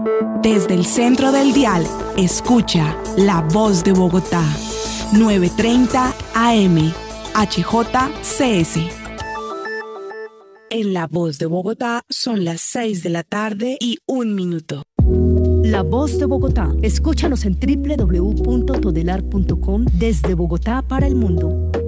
Desde el centro del dial, escucha La Voz de Bogotá, 9:30 AM, HJCS. En La Voz de Bogotá son las 6 de la tarde y 1 minuto. La Voz de Bogotá. Escúchanos en www.todelar.com desde Bogotá para el mundo.